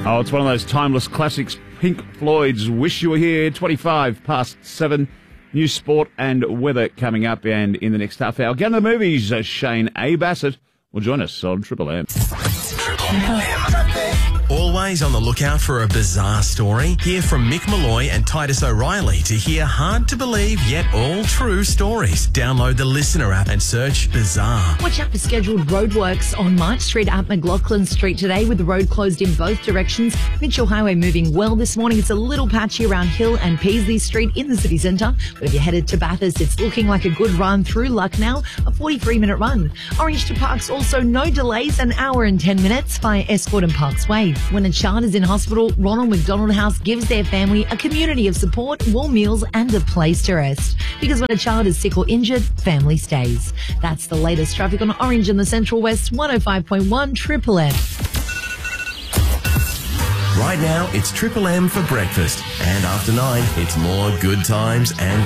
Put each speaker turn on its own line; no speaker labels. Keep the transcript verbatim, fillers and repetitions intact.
Oh, it's one of those timeless classics. Pink Floyd's Wish You Were Here, twenty-five past seven. New sport and weather coming up, and in the next half hour, get to the movies. Uh, Shane A. Bassett will join us on Triple M.
Triple M. Always on the lookout for a bizarre story? Hear from Mick Malloy and Titus O'Reilly to hear hard-to-believe yet all-true stories. Download the Listener app and search Bizarre.
Watch out for scheduled roadworks on March Street at McLaughlin Street today, with the road closed in both directions. Mitchell Highway moving well this morning. It's a little patchy around Hill and Peasley Street in the city centre. But if you're headed to Bathurst, it's looking like a good run through Lucknow, a forty-three minute run. Orange to Parks, also no delays, an hour and ten minutes via Escort and Parks Way. When a child is in hospital, Ronald McDonald House gives their family a community of support, warm meals and a place to rest. Because when a child is sick or injured, family stays. That's the latest traffic on Orange in the Central West, one oh five point one Triple M.
Right now, it's Triple M for breakfast. And after nine, it's more good times and